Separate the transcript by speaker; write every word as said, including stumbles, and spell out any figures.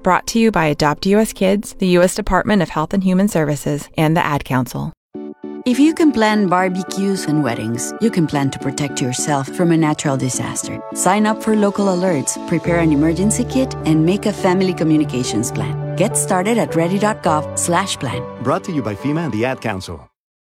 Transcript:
Speaker 1: Brought to you by Adopt U S Kids, the U S Department of Health and Human Services, and the Ad Council.
Speaker 2: If you can plan barbecues and weddings, you can plan to protect yourself from a natural disaster. Sign up for local alerts, prepare an emergency kit, and make a family communications plan. Get started at ready.gov slash plan.
Speaker 3: Brought to you by FEMA and the Ad Council.